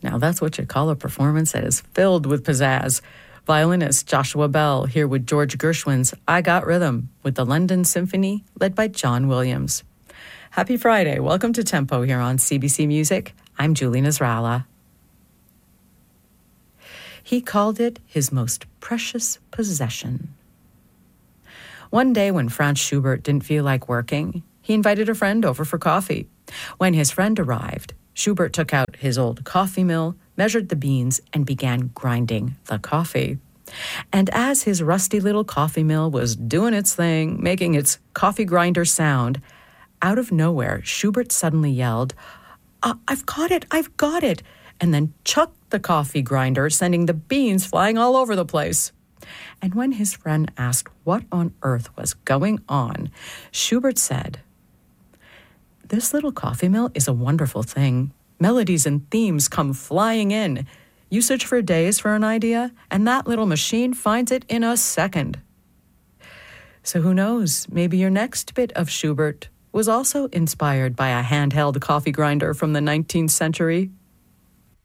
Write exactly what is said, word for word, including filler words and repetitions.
Now that's what you call a performance that is filled with pizzazz. Violinist Joshua Bell here with George Gershwin's I Got Rhythm with the London Symphony led by John Williams. Happy Friday. Welcome to Tempo here on C B C Music. I'm Julie Nasrallah. He called it his most precious possession. One day when Franz Schubert didn't feel like working, he invited a friend over for coffee. When his friend arrived, Schubert took out his old coffee mill, measured the beans, and began grinding the coffee. And as his rusty little coffee mill was doing its thing, making its coffee grinder sound, out of nowhere, Schubert suddenly yelled, "Uh, I've got it, I've got it," and then chucked the coffee grinder, sending the beans flying all over the place. And when his friend asked what on earth was going on, Schubert said, "This little coffee mill is a wonderful thing. Melodies and themes come flying in. You search for days for an idea, and that little machine finds it in a second." So who knows, maybe your next bit of Schubert was also inspired by a handheld coffee grinder from the nineteenth century.